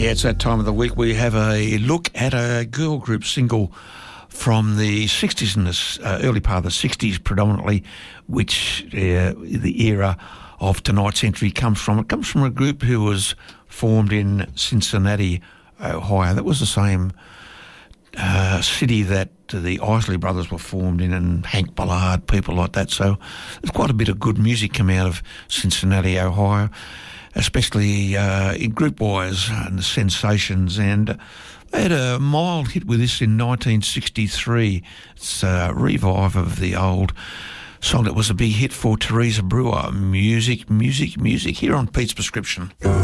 Yeah, it's that time of the week. We have a look at a girl group single from the 60s and the early part of the 60s predominantly, which the era of tonight's entry comes from. It comes from a group who was formed in Cincinnati, Ohio. That was the same city that the Isley Brothers were formed in, and Hank Ballard, people like that. So there's quite a bit of good music come out of Cincinnati, Ohio, especially in group-wise and the Sensations. And they had a mild hit with this in 1963. It's a revive of the old song that was a big hit for Teresa Brewer. Music, music, music, here on Pete's Prescription.